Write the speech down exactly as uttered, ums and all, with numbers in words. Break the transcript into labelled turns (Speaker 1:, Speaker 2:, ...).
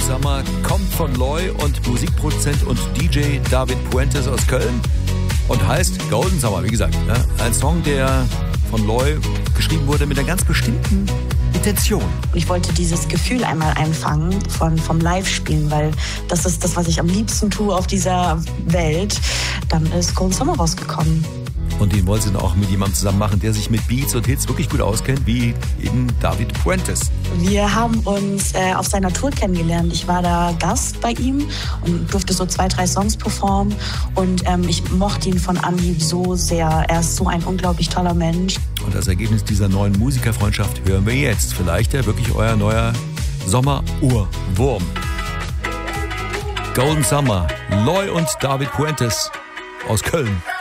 Speaker 1: Summer kommt von Loy und Musikproduzent und D J David Puentes aus Köln und heißt Golden Summer, wie gesagt. Ne? Ein Song, der von Loy geschrieben wurde mit einer ganz bestimmten Intention.
Speaker 2: Ich wollte dieses Gefühl einmal einfangen von, vom Live-Spielen, weil das ist das, was ich am liebsten tue auf dieser Welt. Dann ist Golden Summer rausgekommen.
Speaker 1: Und den wollen sie dann auch mit jemandem zusammen machen, der sich mit Beats und Hits wirklich gut auskennt, wie eben David Puentes.
Speaker 2: Wir haben uns äh, auf seiner Tour kennengelernt. Ich war da Gast bei ihm und durfte so zwei, drei Songs performen. Und ähm, ich mochte ihn von Anhieb so sehr. Er ist so ein unglaublich toller Mensch.
Speaker 1: Und das Ergebnis dieser neuen Musikerfreundschaft hören wir jetzt. Vielleicht ja wirklich euer neuer Sommer-Ohrwurm. Golden Summer, Loy und David Puentes aus Köln.